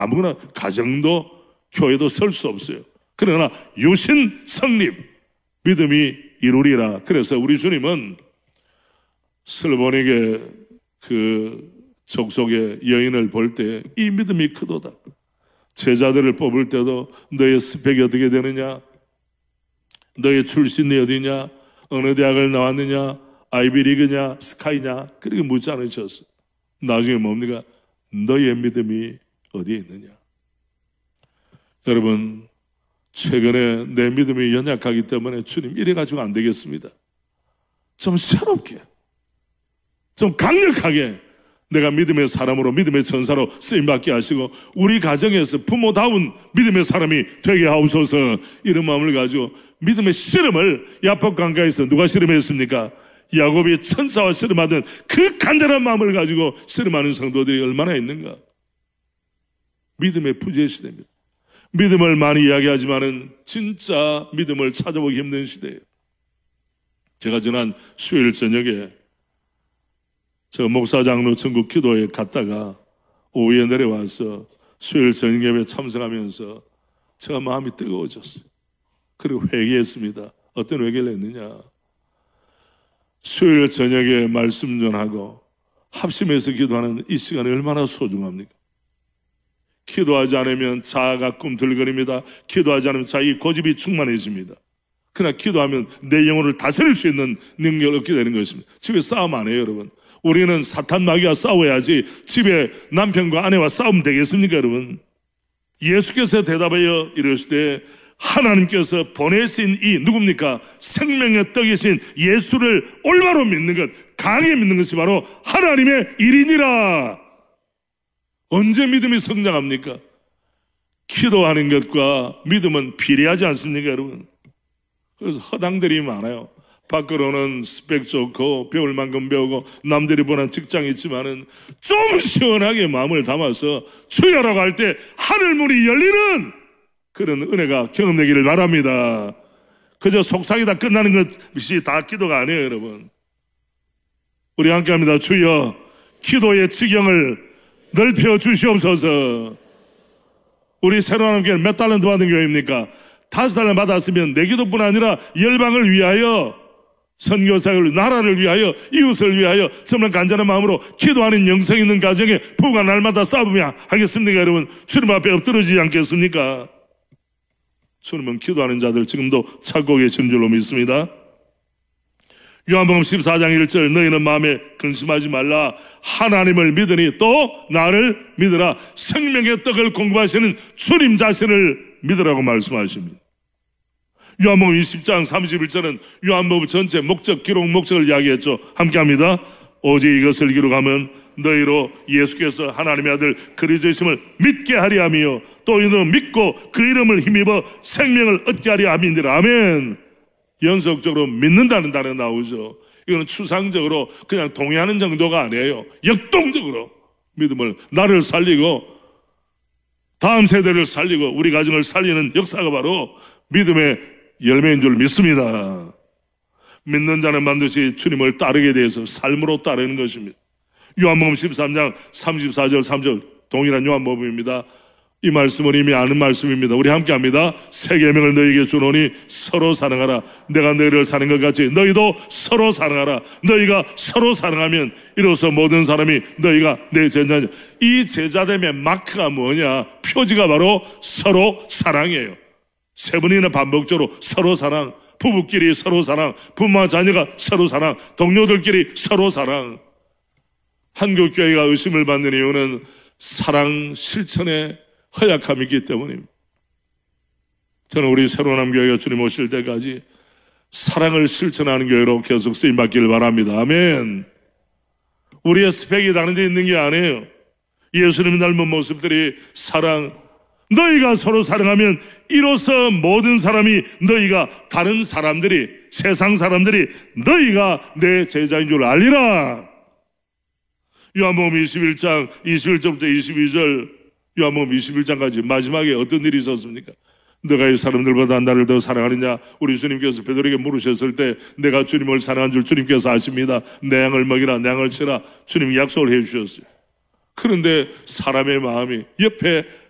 아무거나 가정도 교회도 설 수 없어요. 그러나 유신 성립, 믿음이 이루리라. 그래서 우리 주님은 솔로몬에게 그 족속의 여인을 볼 때 이 믿음이 크도다. 제자들을 뽑을 때도 너의 스펙이 어떻게 되느냐, 너의 출신이 어디냐, 어느 대학을 나왔느냐, 아이비리그냐, 스카이냐, 그렇게 묻지 않으셨어. 나중에 뭡니까? 너의 믿음이 어디에 있느냐. 여러분, 최근에 내 믿음이 연약하기 때문에 주님 이래가지고 안 되겠습니다. 좀 새롭게, 좀 강력하게 내가 믿음의 사람으로, 믿음의 전사로 쓰임받게 하시고 우리 가정에서 부모다운 믿음의 사람이 되게 하옵소서. 이런 마음을 가지고 믿음의 씨름을 야복 강가에서 누가 씨름했습니까? 야곱이 천사와 씨름하던 그 간절한 마음을 가지고 씨름하는 성도들이 얼마나 있는가. 믿음의 부재 시대입니다. 믿음을 많이 이야기하지만은 진짜 믿음을 찾아보기 힘든 시대예요. 제가 지난 수요일 저녁에 저 목사 장로 전국 기도에 갔다가 오후에 내려와서 수요일 저녁 예배에 참석하면서 제가 마음이 뜨거워졌어요. 그리고 회개했습니다. 어떤 회개를 했느냐. 수요일 저녁에 말씀 전하고 합심해서 기도하는 이 시간이 얼마나 소중합니까? 기도하지 않으면 자아가 꿈틀거립니다. 기도하지 않으면 자기 고집이 충만해집니다. 그러나 기도하면 내 영혼을 다스릴 수 있는 능력을 얻게 되는 것입니다. 집에 싸움 안 해요, 여러분. 우리는 사탄 마귀와 싸워야지 집에 남편과 아내와 싸우면 되겠습니까, 여러분? 예수께서 대답하여 이르시되 하나님께서 보내신 이 누굽니까? 생명의 떡이신 예수를 올바로 믿는 것, 강하게 믿는 것이 바로 하나님의 일이니라. 언제 믿음이 성장합니까? 기도하는 것과 믿음은 비례하지 않습니까, 여러분? 그래서 허당들이 많아요. 밖으로는 스펙 좋고 배울 만큼 배우고 남들이 보는 직장이 있지만은 좀 시원하게 마음을 담아서 주여라고 할 때 하늘문이 열리는 그런 은혜가 경험되기를 바랍니다. 그저 속삭이다 끝나는 것이 다 기도가 아니에요, 여러분. 우리 함께 합니다. 주여, 기도의 지경을 넓혀 주시옵소서. 우리 새로운 교회는 몇 달란트 받은 교회입니까? 5달란트 받았으면 내 기도뿐 아니라 열방을 위하여, 선교사를, 나라를 위하여, 이웃을 위하여 정말 간절한 마음으로 기도하는 영성 있는 가정에 부가 날마다 쌓으면 하겠습니까, 여러분? 주님 앞에 엎드러지지 않겠습니까? 주님은 기도하는 자들 지금도 찾고 계신 줄로 믿습니다. 요한복음 14장 1절 너희는 마음에 근심하지 말라. 하나님을 믿으니 또 나를 믿으라. 생명의 떡을 공급하시는 주님 자신을 믿으라고 말씀하십니다. 요한복음 20장 31절은 요한복음 전체 목적, 기록 목적을 이야기했죠. 함께합니다. 오직 이것을 기록하면 너희로 예수께서 하나님의 아들 그리스도이심을 믿게 하려 하며 또 이는 믿고 그 이름을 힘입어 생명을 얻게 하려 함이니라. 아멘. 연속적으로 믿는다는 단어 나오죠. 이거는 추상적으로 그냥 동의하는 정도가 아니에요. 역동적으로 믿음을, 나를 살리고 다음 세대를 살리고 우리 가정을 살리는 역사가 바로 믿음의 열매인 줄 믿습니다. 믿는 자는 반드시 주님을 따르게 돼서 삶으로 따르는 것입니다. 요한복음 13장 34절 3절 동일한 요한복음입니다. 이 말씀은 이미 아는 말씀입니다. 우리 함께 합니다. 새 계명을 너희에게 주노니 서로 사랑하라. 내가 너희를 사는 것 같이 너희도 서로 사랑하라. 너희가 서로 사랑하면 이로써 모든 사람이 너희가 내 제자냐. 이 제자됨의 마크가 뭐냐? 표지가 바로 서로 사랑이에요. 세 번이나 반복적으로 서로 사랑, 부부끼리 서로 사랑, 부모와 자녀가 서로 사랑, 동료들끼리 서로 사랑. 한국교회가 의심을 받는 이유는 사랑 실천의 허약함이 있기 때문입니다. 저는 우리 새로운 교회가 주님 오실 때까지 사랑을 실천하는 교회로 계속 쓰임받기를 바랍니다. 아멘. 우리의 스펙이 다른 데 있는 게 아니에요. 예수님 닮은 모습들이 사랑, 너희가 서로 사랑하면 이로써 모든 사람이 너희가 다른 사람들이, 세상 사람들이 너희가 내 제자인 줄 알리라. 요한복음 21장 21절부터 22절 요한복음 21장까지 마지막에 어떤 일이 있었습니까? 너가 이 사람들보다 나를 더 사랑하느냐? 우리 주님께서 베드로에게 물으셨을 때 내가 주님을 사랑한 줄 주님께서 아십니다. 내 양을 먹이라, 내 양을 치라. 주님이 약속을 해 주셨어요. 그런데 사람의 마음이 옆에